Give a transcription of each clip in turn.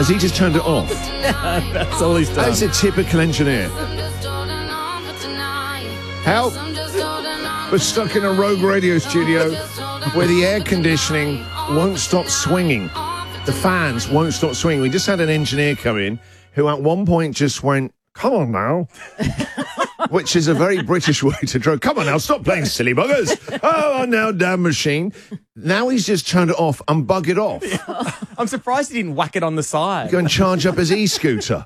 Has he just turned it off? That's all he's done. That's a typical engineer. Help! We're stuck in a rogue radio studio where the air conditioning won't stop swinging. The fans won't stop swinging. We just had an engineer come in who at one point just went, "Come on now," which is a very British way to draw. "Come on now, stop playing silly buggers." "Oh, now, damn machine." Now he's just turned it off and bug it off. I'm surprised he didn't whack it on the side. Go and charge up his e-scooter.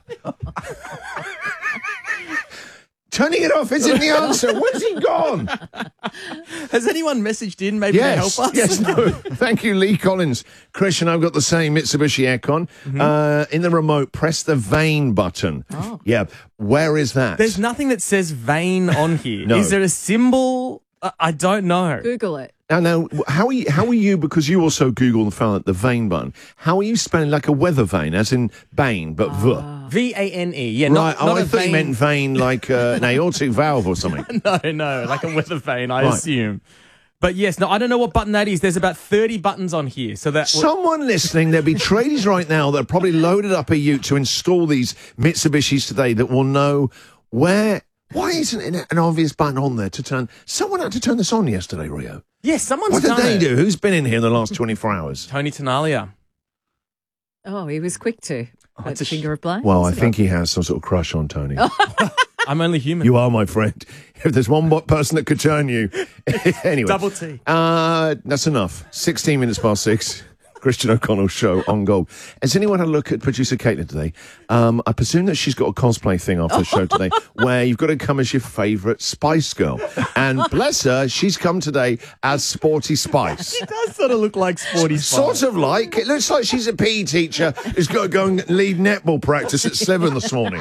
Turning it off isn't the answer. Where's he gone? Has anyone messaged in maybe to help us? Yes, no. Thank you, Lee Collins. Christian, I've got the same Mitsubishi Aircon. In the remote, press the Vane button. Oh. Yeah, where is that? There's nothing that says Vane on here. No. Is there a symbol? I don't know. Google it. Now, how are you, because you also Google and found the Vane button, how are you spelling like a weather vane, as in Bane, but V-A-N-E. Yeah, right, not I a thought vein. you meant vein like an aortic valve or something. No, like a weather vane, I assume. But yes, no, I don't know what button that is. There's about 30 buttons on here. So that Someone listening, there'll be tradies right now that are probably loaded up a ute to install these Mitsubishis today that will know where... Why isn't an obvious button on there to turn... Someone had to turn this on yesterday, Rio. yes, someone's What did done they it. do? Who's been in here in the last 24 hours? Tony Tenalia. Oh, he was quick to. That's a finger of blame. Well, I think he has some sort of crush on Tony. I'm only human. You are my friend. If there's one person that could turn you... Anyway. Double T. That's enough. 16 minutes past 6. Christian O'Connell show on Gold. Has anyone had a look at producer Caitlin today? I presume that she's got a cosplay thing after the show today where you've got to come as your favourite Spice Girl. And bless her, she's come today as Sporty Spice. She does sort of look like Sporty Spice. Sort of like. It looks like she's a PE teacher who's got to go and lead netball practice at 7 this morning.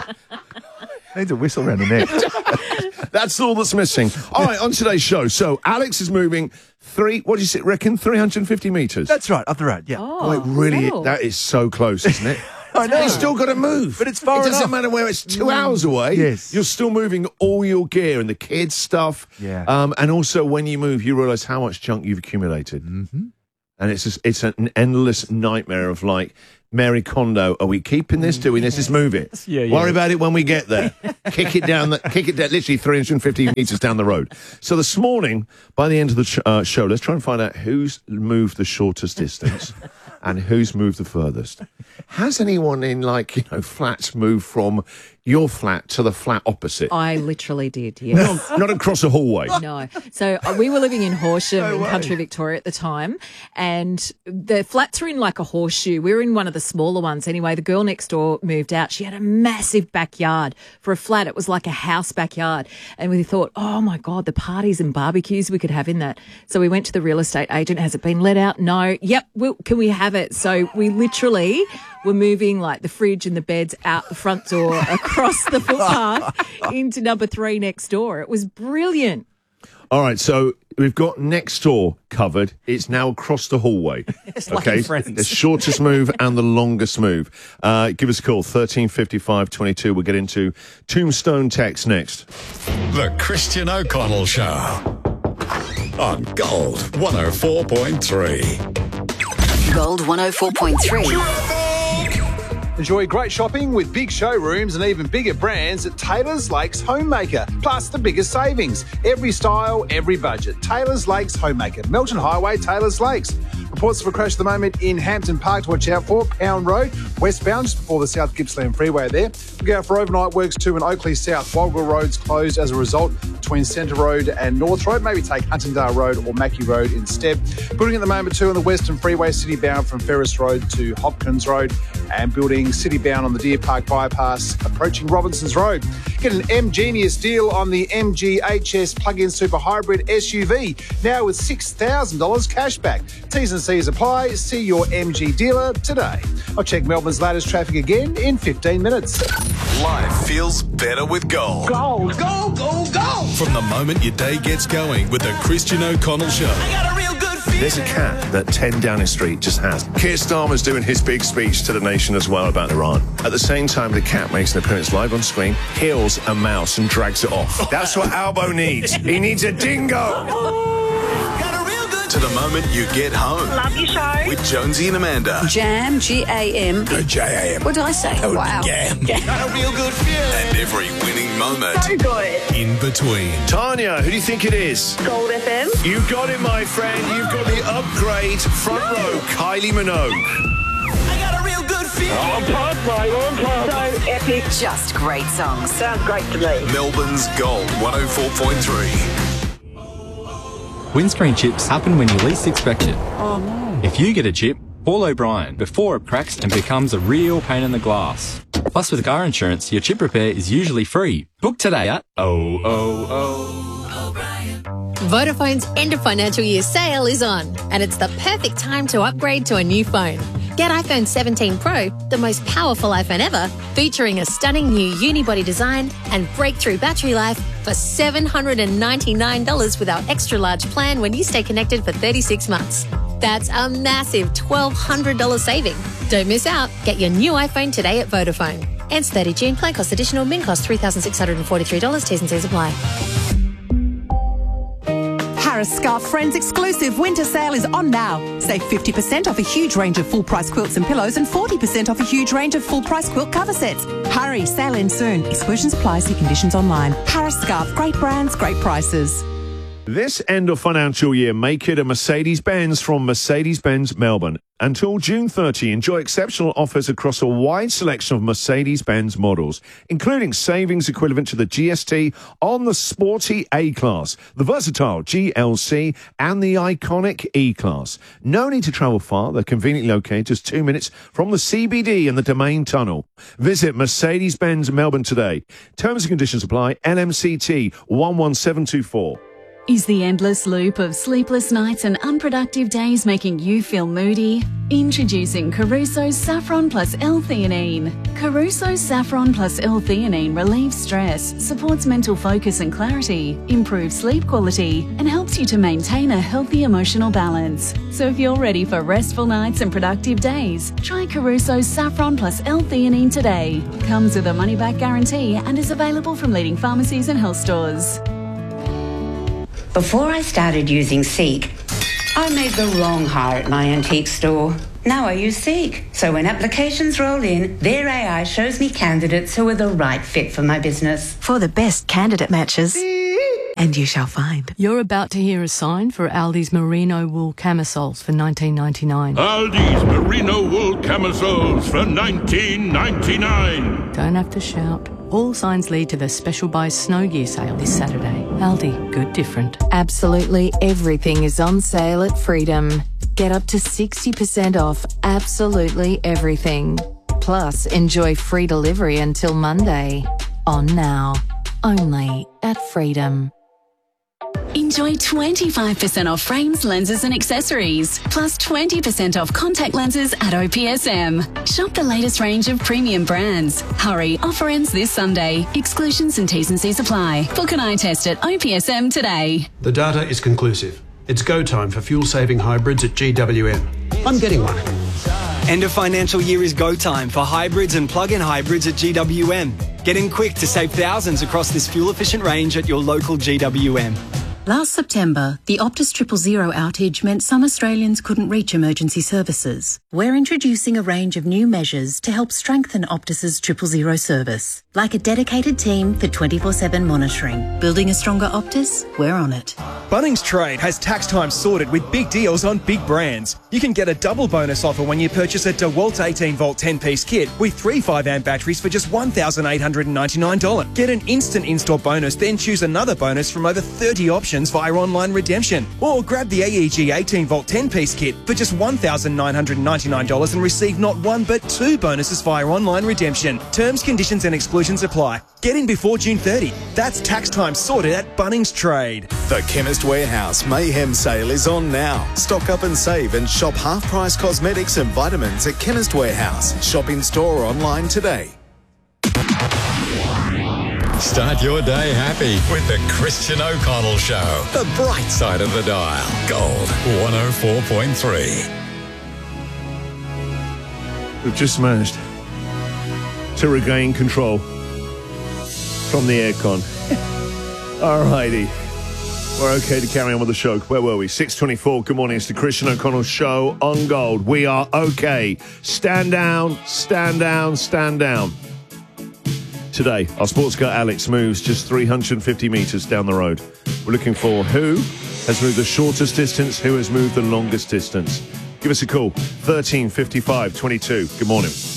Needs a whistle around the neck. That's all that's missing. All right, on today's show. So Alex is moving what do you reckon, 350 metres? That's right, up the road, yeah. Oh, it really, cool. that is so close, isn't it? I know. You've still got to move. But it's far It doesn't enough. matter where it's 2 hours away. Yes. You're still moving all your gear and the kids' stuff. Yeah. And also when you move, you realise how much junk you've accumulated. Mm-hmm. And it's an endless nightmare of like, Mary Kondo, are we keeping this? Do we? Let's just move it. Yeah. Worry about it when we get there. Kick it down, literally 350 metres down the road. So this morning, by the end of the show, let's try and find out who's moved the shortest distance and who's moved the furthest. Has anyone in flats moved from your flat to the flat opposite? I literally did, yes. Not across a hallway. No. So we were living in Horsham in country Victoria at the time, and the flats are in like a horseshoe. We were in one of the smaller ones. Anyway, the girl next door moved out. She had a massive backyard. For a flat, it was like a house backyard. And we thought, oh, my God, the parties and barbecues we could have in that. So we went to the real estate agent. Has it been let out? No. Yep. Can we have it? So we literally were moving like the fridge and the beds out the front door, across the footpath into number 3 next door. It was brilliant. All right, so we've got next door covered. It's now across the hallway. Lucky friends. The shortest move and the longest move. Give us a call, 135522. We'll get into Tombstone text next. The Christian O'Connell Show on Gold 104.3. Gold 104.3. Enjoy great shopping with big showrooms and even bigger brands at Taylor's Lakes Homemaker. Plus the biggest savings. Every style, every budget. Taylor's Lakes Homemaker. Melton Highway, Taylor's Lakes. Reports of a crash at the moment in Hampton Park to watch out for. Pound Road, westbound, just before the South Gippsland Freeway there. Look out for overnight works too in Oakley South. Walgett Road's closed as a result between Centre Road and North Road. Maybe take Huntondale Road or Mackie Road instead. Building at the moment too on the Western Freeway, city bound from Ferris Road to Hopkins Road. And building city bound on the Deer Park Bypass approaching Robinsons Road. Get an M-Genius deal on the MG HS plug-in super hybrid SUV. Now with $6,000 cash back. T's and C's apply. See your MG dealer today. I'll check Melbourne's latest traffic again in 15 minutes. Life feels better with Gold. Gold. Gold, gold, gold. From the moment your day gets going with the Christian O'Connell Show. I got a real good feeling. There's a cat that 10 Downing Street just has. Keir Starmer's doing his big speech to the nation as well about Iran. At the same time, the cat makes an appearance live on screen, kills a mouse and drags it off. That's what Albo needs. He needs a dingo. to the moment you get home. Love your show. With Jonesy and Amanda. Jam, G-A-M. J-A-M. What did I say? Wow. Got a real good feeling. And every winning moment So good. in between. Tanya, who do you think it is? Gold FM. You got it, my friend. You've got the upgrade front row, Kylie Minogue. I got a real good feeling. So epic. Just great songs. Sounds great to me. Melbourne's Gold 104.3. Windscreen chips happen when you least expect it. Oh no. If you get a chip, call O'Brien before it cracks and becomes a real pain in the glass. Plus, with car insurance, your chip repair is usually free. Book today at Vodafone's end of financial year sale is on, and it's the perfect time to upgrade to a new phone. Get iPhone 17 Pro, the most powerful iPhone ever, featuring a stunning new unibody design and breakthrough battery life for $799 with our extra large plan when you stay connected for 36 months. That's a massive $1,200 saving. Don't miss out. Get your new iPhone today at Vodafone. Ends 30 June. Plan cost additional. Min cost $3,643. T's and C's apply. Harris Scarf Friends exclusive winter sale is on now. Save 50% off a huge range of full-price quilts and pillows and 40% off a huge range of full-price quilt cover sets. Hurry, sale ends soon. Exclusions apply. See conditions online. Harris Scarf, great brands, great prices. This end of financial year, make it a Mercedes-Benz from Mercedes-Benz Melbourne. Until June 30, enjoy exceptional offers across a wide selection of Mercedes-Benz models, including savings equivalent to the GST on the sporty A-Class, the versatile GLC, and the iconic E-Class. No need to travel far. They're conveniently located just 2 minutes from the CBD and the Domain Tunnel. Visit Mercedes-Benz Melbourne today. Terms and conditions apply. LMCT 11724. Is the endless loop of sleepless nights and unproductive days making you feel moody? Introducing Caruso's Saffron Plus L-Theanine. Caruso's Saffron Plus L-Theanine relieves stress, supports mental focus and clarity, improves sleep quality, and helps you to maintain a healthy emotional balance. So if you're ready for restful nights and productive days, try Caruso's Saffron Plus L-Theanine today. Comes with a money-back guarantee and is available from leading pharmacies and health stores. Before I started using Seek, I made the wrong hire at my antique store. Now I use Seek, so when applications roll in, their AI shows me candidates who are the right fit for my business. For the best candidate matches, and you shall find. You're about to hear a sign for Aldi's merino wool camisoles for $19.99. Aldi's merino wool camisoles for $19.99. Don't have to shout. All signs lead to the Special Buy Snow Gear sale this Saturday. Aldi, good different. Absolutely everything is on sale at Freedom. Get up to 60% off absolutely everything. Plus, enjoy free delivery until Monday. On now. Only at Freedom. Enjoy 25% off frames, lenses and accessories, plus 20% off contact lenses at OPSM. Shop the latest range of premium brands. Hurry, offer ends this Sunday. Exclusions and T's and C's apply. Book an eye test at OPSM today. The data is conclusive. It's go time for fuel-saving hybrids at GWM. I'm getting one. End of financial year is go time for hybrids and plug-in hybrids at GWM. Get in quick to save thousands across this fuel-efficient range at your local GWM. Last September, the Optus 000 outage meant some Australians couldn't reach emergency services. We're introducing a range of new measures to help strengthen Optus's 000 service, like a dedicated team for 24/7 monitoring. Building a stronger Optus? We're on it. Bunnings Trade has tax time sorted with big deals on big brands. You can get a double bonus offer when you purchase a DeWalt 18-volt 10-piece kit with 3 5-amp batteries for just $1,899. Get an instant install bonus, then choose another bonus from over 30 options via online redemption. Or grab the AEG 18-volt 10-piece kit for just $1,999 and receive not one but 2 bonuses via online redemption. Terms, conditions and exclusions apply. Get in before June 30. That's tax time sorted at Bunnings Trade. The Chemist Warehouse Mayhem Sale is on now. Stock up and save and shop half-price cosmetics and vitamins at Chemist Warehouse. Shop in store or online today. Start your day happy with the Christian O'Connell Show. The bright side of the dial. Gold 104.3. We've just managed to regain control from the aircon. All righty. We're okay to carry on with the show. Where were we? 6:24. Good morning. It's the Christian O'Connell Show on Gold. We are okay. Stand down, stand down, stand down. Today, our sports car Alex moves just 350 metres down the road. We're looking for who has moved the shortest distance, who has moved the longest distance. Give us a call, 13 55 22. Good morning.